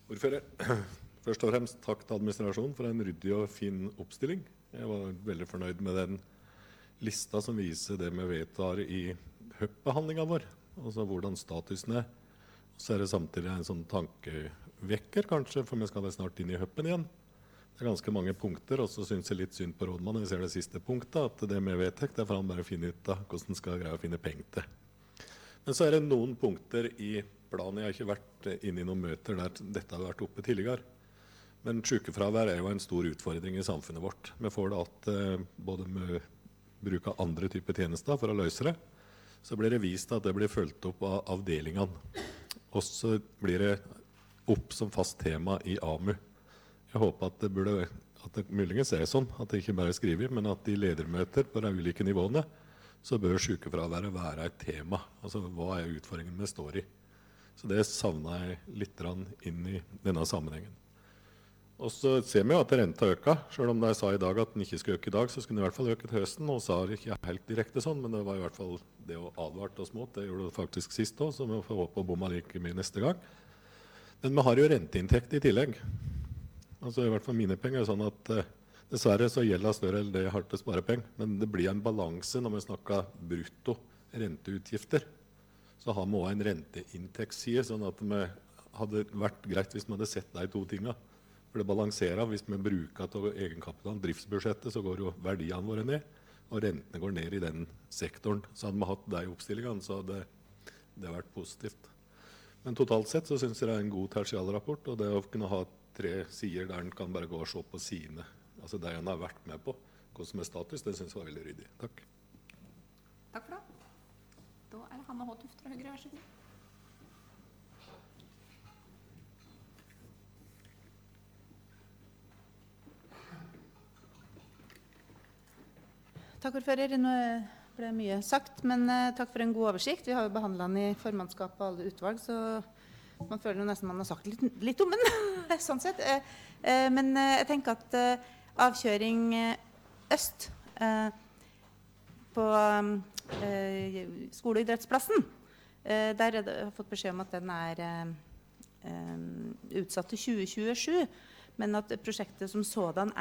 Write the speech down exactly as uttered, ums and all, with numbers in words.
Ordfører, først og fremst takk til administrasjonen for en ryddig og fin oppstilling. Jeg var veldig fornøyd med den lista som viser det vi vedtar i H U P-behandlingen vår, altså hvordan statusen er. Så er det samtidig en sånn tankevekker kanskje, for vi skal vel snart inn i H U P-en igjen. Det er ganske mange punkter, og så synes jeg litt synd på rådmannen. Vi ser det siste punktet, at det vi vedtek, det er for han bare å finne ut av hvordan han skal greie å finne penger til. Men så er det noen punkter i planen. Jeg har ikke vært inne i noen møter der dette har vært oppe tidligere. Men sykefravær er jo en stor utfordring i samfunnet vårt. Vi får det at eh, både med bruk av andre typer tjenester for å løse det, så blir det vist at det blir fulgt opp av avdelingene. Og så blir det opp som fast tema i A M U. Jeg håper at det burde, at det muligens er sånn, at det ikke bare er skrevet, men at i ledermøter på de ulike nivåene, så bør sykefraværet være et tema. Altså, hva er utfordringen vi står i? Så det savner jeg litt inn i denne sammenhengen. Og så ser vi jo at renta øker, selv om de sa i dag at den ikke skulle øke i dag, så skulle den i hvert fall øke til høsten, og sa det ikke helt direkte sånn, men det var i hvert fall det å advarte oss mot. Det gjorde det faktisk sist også, så vi får håpe å bomma like mye neste gang. Men vi har jo renteinntekt i tillegg. Altså i hvert fall mine penger er sånn at eh, dessverre så gjelder større enn det jeg har til sparepenger, men det blir en balanse når vi snakker brutto renteutgifter. Så har vi også en renteinntektsside, sånn at det hadde vært greit hvis vi hadde sett de to tingene. For det balanserer, hvis vi bruker til egenkapital, driftsbudsjettet, så går jo verdiene våre ned, og rentene går ned i den sektoren. Så hadde vi hatt de oppstillingene, så hadde det vært positivt. Men totalt sett så synes jeg det er en god tertialrapport, og det å kunne ha tre sider der en kan bare gå og se på sine, altså det en har vært med på, hvordan som er status, det synes jeg var veldig ryddig. Takk. Takk for det. Da er det Hanne Håtuft fra Høyre, vær så god. Takk, ordfører. Nå ble mye sagt, men uh, takk for en god oversikt. Vi har jo behandlet den i formannskap og alle utvalg, så man føler jo nesten man har sagt litt, litt om den, sånn sett. Uh, uh, men uh, jeg tenker at uh, avkjøring uh, øst uh, på um, uh, skoleidrettsplassen, uh, der er det, jeg har fått beskjed om at den er uh, um, utsatt til tjue tjuesju, men at prosjektet som sådan